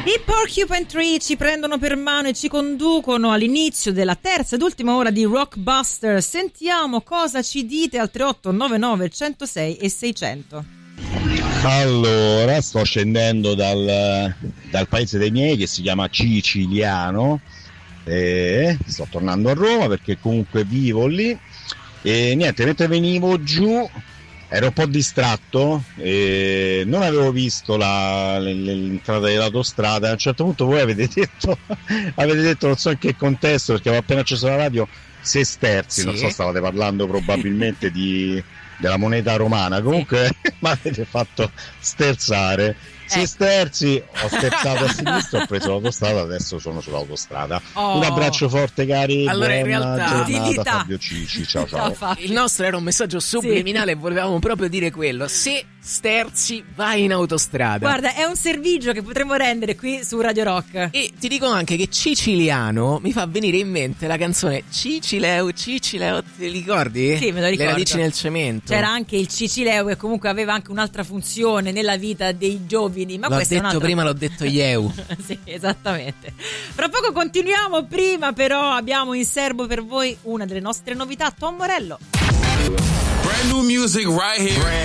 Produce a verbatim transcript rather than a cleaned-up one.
I Porcupine Tree ci prendono per mano e ci conducono all'inizio della terza ed ultima ora di Rockbuster. Sentiamo cosa ci dite al tre otto nove nove uno zero sei e seicento. Allora, sto scendendo dal, dal paese dei miei che si chiama Ciciliano e sto tornando a Roma perché comunque vivo lì e niente, mentre venivo giù ero un po' distratto e non avevo visto la, l'entrata dell'autostrada. A un certo punto voi avete detto avete detto non so in che contesto, perché avevo appena acceso la radio, Sesterzi, sì. Non so, stavate parlando probabilmente di, della moneta romana, comunque sì. Mi avete fatto sterzare. Sesterzi, ho sterzato a sinistra, ho preso l'autostrada, adesso sono sull'autostrada. Oh. Un abbraccio forte, cari. Allora, in realtà, giornata, Fabio Cici, ciao ciao. ciao. Il nostro era un messaggio subliminale, sì. Volevamo proprio dire quello. Se sterzi, vai in autostrada. Guarda, è un servigio che potremmo rendere qui su Radio Rock. E ti dico anche che Ciciliano mi fa venire in mente la canzone Cicileo, Cicileo, te li ricordi? Sì, me lo ricordo. Le radici nel cemento. C'era anche il Cicileo che comunque aveva anche un'altra funzione nella vita dei giovani. Ma l'ho detto un'altra... prima, l'ho detto Ieu. Sì, esattamente. Fra poco continuiamo, prima però abbiamo in serbo per voi una delle nostre novità, Tom Morello. Brand new music right here.